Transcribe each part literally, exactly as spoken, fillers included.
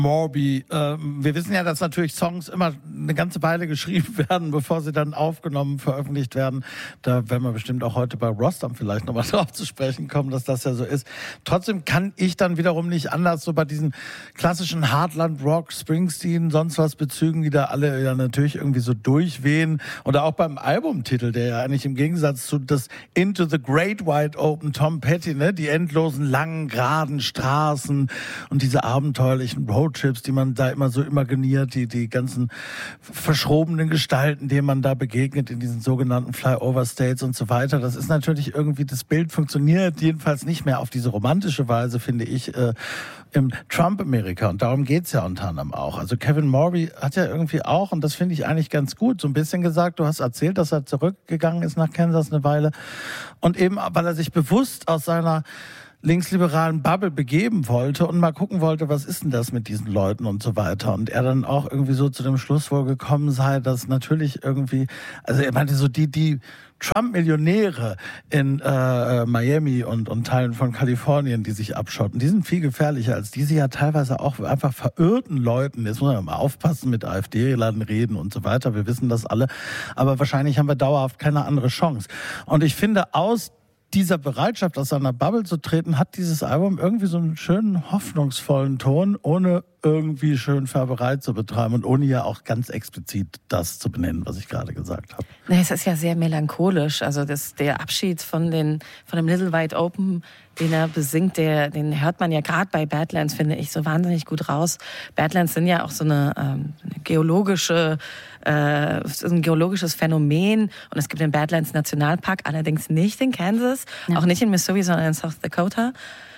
Morby. Äh, wir wissen ja, dass natürlich Songs immer eine ganze Weile geschrieben werden, bevor sie dann aufgenommen, veröffentlicht werden. Da werden wir bestimmt auch heute bei Ross dann vielleicht nochmal drauf zu sprechen kommen, dass das ja so ist. Trotzdem kann ich dann wiederum nicht anders so bei diesen klassischen Heartland-Rock, Springsteen, sonst was Bezügen, die da alle ja natürlich irgendwie so durchwehen. Oder auch beim Albumtitel, der ja eigentlich im Gegensatz zu das Into the Great Wide Open Tom Petty, ne, die endlosen langen, geraden Straßen und diese abenteuerlichen Road Trips, die man da immer so imaginiert, die, die ganzen verschrobenen Gestalten, denen man da begegnet in diesen sogenannten Flyover States und so weiter. Das ist natürlich irgendwie, das Bild funktioniert jedenfalls nicht mehr auf diese romantische Weise, finde ich, äh, im Trump-Amerika. Und darum geht's ja unter anderem auch. Also Kevin Morby hat ja irgendwie auch, und das finde ich eigentlich ganz gut, so ein bisschen gesagt, du hast erzählt, dass er zurückgegangen ist nach Kansas eine Weile. Und eben, weil er sich bewusst aus seiner linksliberalen Bubble begeben wollte und mal gucken wollte, was ist denn das mit diesen Leuten und so weiter. Und er dann auch irgendwie so zu dem Schluss wohl gekommen sei, dass natürlich irgendwie, also er meinte so, die, die Trump-Millionäre in äh, Miami und, und Teilen von Kalifornien, die sich abschotten, die sind viel gefährlicher als diese ja teilweise auch einfach verirrten Leuten. Jetzt muss man mal aufpassen mit AfD-Laden reden und so weiter. Wir wissen das alle. Aber wahrscheinlich haben wir dauerhaft keine andere Chance. Und ich finde, aus dieser Bereitschaft, aus seiner Bubble zu treten, hat dieses Album irgendwie so einen schönen, hoffnungsvollen Ton, ohne irgendwie schön Färberei zu betreiben und ohne ja auch ganz explizit das zu benennen, was ich gerade gesagt habe. Nee, es ist ja sehr melancholisch. Also das, der Abschied von, den, von dem Little Wide Open, den er besingt, der, den hört man ja gerade bei Badlands, finde ich, so wahnsinnig gut raus. Badlands sind ja auch so eine, ähm, eine geologische, äh, ein geologisches Phänomen. Und es gibt den Badlands Nationalpark, allerdings nicht in Kansas, ja. Auch nicht in Missouri, sondern in South Dakota.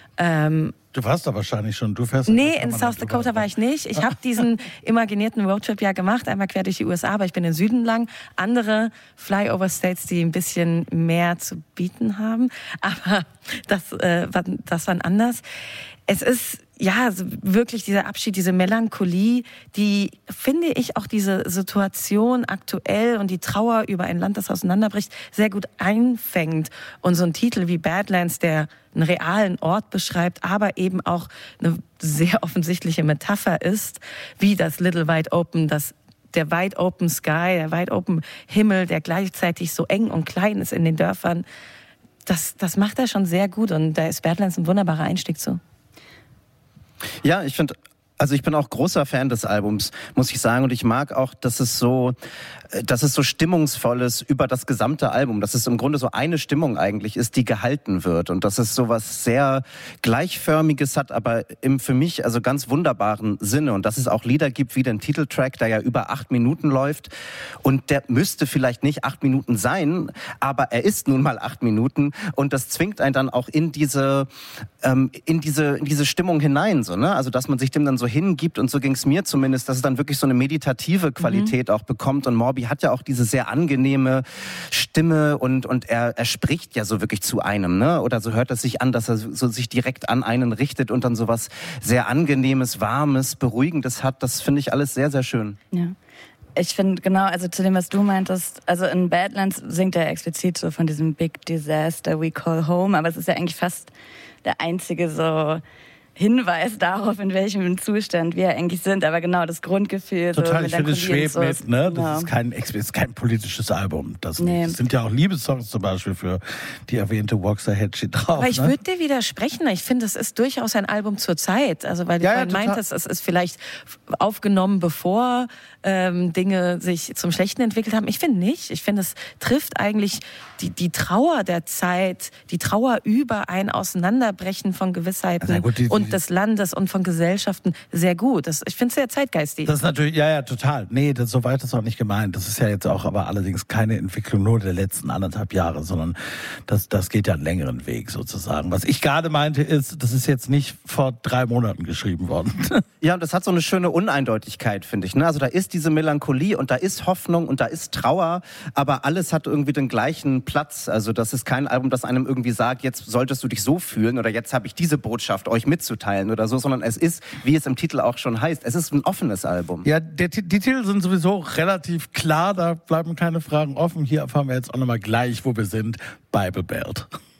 Ähm, Du warst da wahrscheinlich schon. Du fährst nee, in South Dakota war ich nicht. Ich habe diesen imaginierten Roadtrip ja gemacht, einmal quer durch die U S A, aber ich bin in den Süden lang. Andere Flyover States, die ein bisschen mehr zu bieten haben, aber das, äh, das war anders. Es ist ja wirklich dieser Abschied, diese Melancholie, die, finde ich, auch diese Situation aktuell und die Trauer über ein Land, das auseinanderbricht, sehr gut einfängt. Und so ein Titel wie Badlands, der einen realen Ort beschreibt, aber eben auch eine sehr offensichtliche Metapher ist, wie das Little Wide Open, das der Wide Open Sky, der Wide Open Himmel, der gleichzeitig so eng und klein ist in den Dörfern. Das, das macht er schon sehr gut und da ist Badlands ein wunderbarer Einstieg zu. Ja, ich finde, also ich bin auch großer Fan des Albums, muss ich sagen. Und ich mag auch, dass es so, dass es so stimmungsvoll ist über das gesamte Album. Dass es im Grunde so eine Stimmung eigentlich ist, die gehalten wird. Und dass es so was sehr Gleichförmiges hat, aber im für mich also ganz wunderbaren Sinne. Und dass es auch Lieder gibt wie den Titeltrack, der ja über acht Minuten läuft. Und der müsste vielleicht nicht acht Minuten sein, aber er ist nun mal acht Minuten. Und das zwingt einen dann auch in diese, ähm, in diese, in diese Stimmung hinein, so, ne? Also, dass man sich dem dann so hingibt, und so ging es mir zumindest, dass es dann wirklich so eine meditative Qualität mhm. auch bekommt. Und Morby hat ja auch diese sehr angenehme Stimme und, und er, er spricht ja so wirklich zu einem, ne? Oder so hört es sich an, dass er so sich direkt an einen richtet und dann so was sehr Angenehmes, Warmes, Beruhigendes hat. Das finde ich alles sehr, sehr schön. Ja. Ich finde, genau, also zu dem, was du meintest, also in Badlands singt er explizit so von diesem Big Disaster we call home, aber es ist ja eigentlich fast der einzige so Hinweis darauf, in welchem Zustand wir eigentlich sind. Aber genau, das Grundgefühl. Total, so ich finde, es schwebt so mit, ne? Das genau. ist kein, das ist kein politisches Album. Das, nee. das sind ja auch Liebessongs zum Beispiel für die erwähnte Waxahachie drauf. Aber ich ne? würde dir widersprechen. Ich finde, es ist durchaus ein Album zur Zeit. Also, weil du ja, vorhin ja, meintest, es ist vielleicht aufgenommen, bevor ähm, Dinge sich zum Schlechten entwickelt haben. Ich finde nicht. Ich finde, es trifft eigentlich die, die Trauer der Zeit, die Trauer über ein Auseinanderbrechen von Gewissheiten also gut, die, die, und des Landes und von Gesellschaften sehr gut. Das, ich finde es sehr zeitgeistig. Das ist natürlich, ja, ja, total. Nee, das, so weit ist auch nicht gemeint. Das ist ja jetzt auch aber allerdings keine Entwicklung nur der letzten anderthalb Jahre, sondern das, das geht ja einen längeren Weg sozusagen. Was ich gerade meinte ist, das ist jetzt nicht vor drei Monaten geschrieben worden. Ja, und das hat so eine schöne Uneindeutigkeit, finde ich. Ne? Also da ist diese Melancholie und da ist Hoffnung und da ist Trauer, aber alles hat irgendwie den gleichen Platz. Also das ist kein Album, das einem irgendwie sagt, jetzt solltest du dich so fühlen oder jetzt habe ich diese Botschaft euch mitzuteilen oder so, sondern es ist, wie es im Titel auch schon heißt, es ist ein offenes Album. Ja, der, die Titel sind sowieso relativ klar, da bleiben keine Fragen offen. Hier erfahren wir jetzt auch nochmal gleich, wo wir sind. Bible Belt.